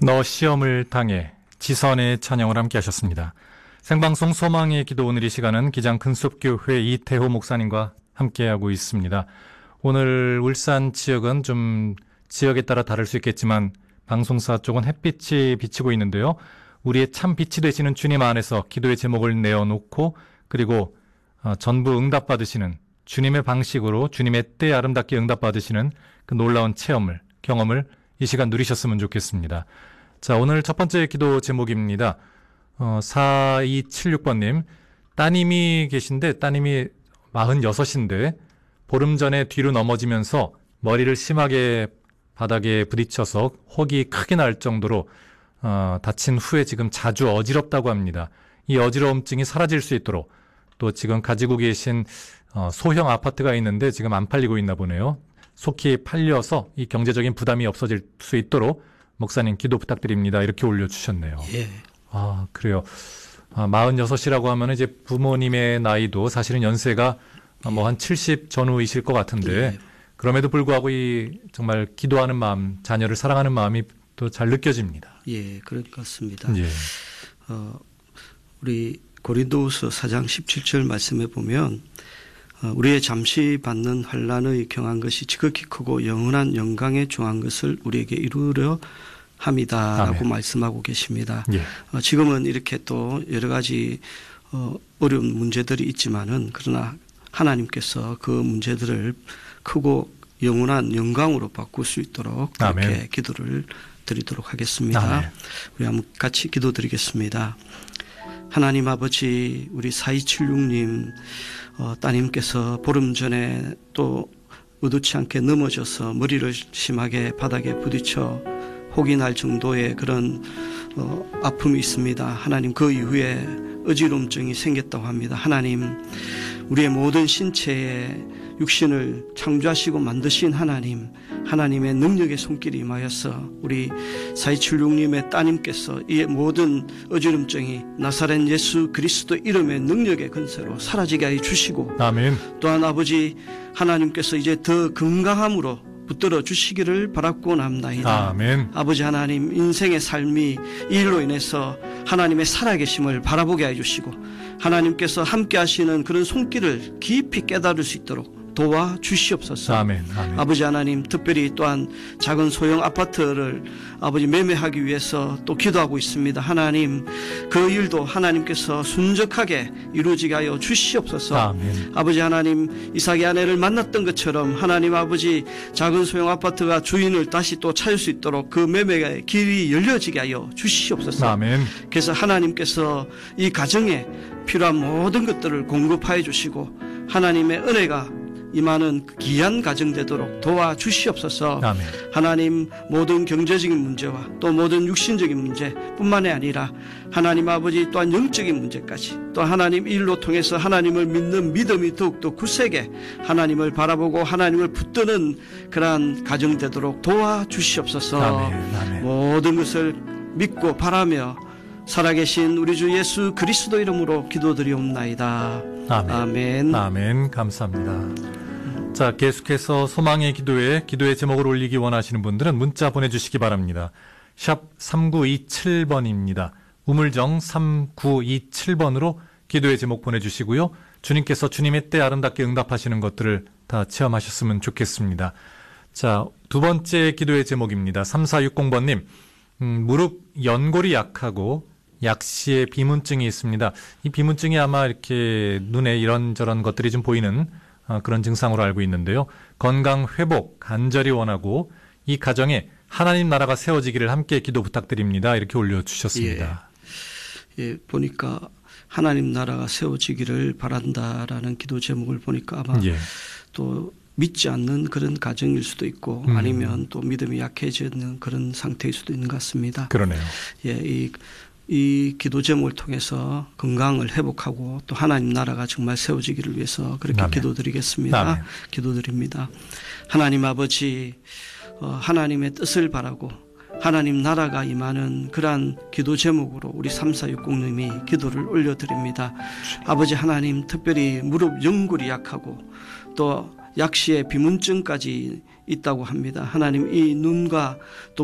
너 시험을 당해 지선의 찬양을 함께 하셨습니다. 생방송 소망의 기도 오늘 이 시간은 기장 큰숲교회 이태호 목사님과 함께하고 있습니다. 오늘 울산 지역은 좀 지역에 따라 다를 수 있겠지만 방송사 쪽은 햇빛이 비치고 있는데요. 우리의 참 빛이 되시는 주님 안에서 기도의 제목을 내어놓고 그리고 전부 응답받으시는 주님의 방식으로 주님의 때에 아름답게 응답받으시는 그 놀라운 경험을 이 시간 누리셨으면 좋겠습니다. 자, 오늘 첫 번째 기도 제목입니다. 4276번님, 따님이 계신데 따님이 46인데 보름 전에 뒤로 넘어지면서 머리를 심하게 바닥에 부딪혀서 혹이 크게 날 정도로 다친 후에 지금 자주 어지럽다고 합니다. 이 어지러움증이 사라질 수 있도록 또 지금 가지고 계신 소형 아파트가 있는데 지금 안 팔리고 있나 보네요. 속히 팔려서 이 경제적인 부담이 없어질 수 있도록 목사님 기도 부탁드립니다. 이렇게 올려주셨네요. 예. 아, 그래요. 46이라고 하면 이제 부모님의 나이도 사실은 연세가 뭐 한 70 전후이실 것 같은데 예. 그럼에도 불구하고 이 정말 기도하는 마음, 자녀를 사랑하는 마음이 또 잘 느껴집니다. 예, 그럴 것 같습니다. 예. 우리 고린도후서 4장 17절 말씀에 보면 우리의 잠시 받는 환난의 경한 것이 지극히 크고 영원한 영광에 중한 것을 우리에게 이루려 합니다라고 아멘. 말씀하고 계십니다. 예. 지금은 이렇게 또 여러 가지 어려운 문제들이 있지만은 그러나 하나님께서 그 문제들을 크고 영원한 영광으로 바꿀 수 있도록 그렇게 아멘. 기도를 드리도록 하겠습니다. 아멘. 우리 한번 같이 기도드리겠습니다. 하나님 아버지, 우리 4276님 따님께서 보름 전에 또 의도치 않게 넘어져서 머리를 심하게 바닥에 부딪혀 혹이 날 정도의 그런 아픔이 있습니다. 하나님, 그 이후에 어지럼증이 생겼다고 합니다. 하나님, 우리의 모든 신체에 육신을 창조하시고 만드신 하나님, 하나님의 능력의 손길이 임하여서 우리 4276님의 따님께서 이 모든 어지럼증이 나사렛 예수 그리스도 이름의 능력의 근세로 사라지게 해 주시고 아멘. 또한 아버지 하나님께서 이제 더 건강함으로 붙들어 주시기를 바라고 남나이다. 아멘. 아버지 하나님, 인생의 삶이 이 일로 인해서 하나님의 살아계심을 바라보게 해주시고 하나님께서 함께 하시는 그런 손길을 깊이 깨달을 수 있도록 도와주시옵소서. 아멘. 아멘. 아버지 하나님, 특별히 또한 작은 소형 아파트를 아버지 매매하기 위해서 또 기도하고 있습니다. 하나님, 그 일도 하나님께서 순적하게 이루어지게 하여 주시옵소서. 아멘. 아버지 하나님, 이삭의 아내를 만났던 것처럼 하나님 아버지 작은 소형 아파트가 주인을 다시 또 찾을 수 있도록 그 매매의 길이 열려지게 하여 주시옵소서. 아멘. 그래서 하나님께서 이 가정에 필요한 모든 것들을 공급하여 주시고 하나님의 은혜가 임하는 귀한 가정 되도록 도와주시옵소서. 아멘. 하나님, 모든 경제적인 문제와 또 모든 육신적인 문제뿐만이 아니라 하나님 아버지 또한 영적인 문제까지 또 하나님 일로 통해서 하나님을 믿는 믿음이 더욱더 굳세게 하나님을 바라보고 하나님을 붙드는 그러한 가정 되도록 도와주시옵소서. 아멘. 아멘. 모든 것을 믿고 바라며 살아계신 우리 주 예수 그리스도 이름으로 기도드리옵나이다. 아멘. 아멘. 아멘. 감사합니다. 자, 계속해서 소망의 기도에 기도의 제목을 올리기 원하시는 분들은 문자 보내주시기 바랍니다. 샵 3927번입니다. 우물정 3927번으로 기도의 제목 보내주시고요. 주님께서 주님의 때 아름답게 응답하시는 것들을 다 체험하셨으면 좋겠습니다. 자, 두 번째 기도의 제목입니다. 3460번님, 무릎 연골이 약하고 약시에 비문증이 있습니다. 이 비문증이 아마 이렇게 눈에 이런저런 것들이 좀 보이는 그런 증상으로 알고 있는데요. 건강 회복 간절히 원하고 이 가정에 하나님 나라가 세워지기를 함께 기도 부탁드립니다. 이렇게 올려주셨습니다. 예, 보니까 하나님 나라가 세워지기를 바란다라는 기도 제목을 보니까 아마 또 믿지 않는 그런 가정일 수도 있고 아니면 또 믿음이 약해지는 그런 상태일 수도 있는 것 같습니다. 그러네요. 예, 이 기도 제목을 통해서 건강을 회복하고 또 하나님 나라가 정말 세워지기를 위해서 그렇게 아멘. 기도드리겠습니다. 아멘. 기도드립니다. 하나님 아버지, 하나님의 뜻을 바라고 하나님 나라가 임하는 그러한 기도 제목으로 우리 3460님이 기도를 올려드립니다. 아버지 하나님, 특별히 무릎 연골이 약하고 또 약시에 비문증까지 있다고 합니다. 하나님, 이 눈과 또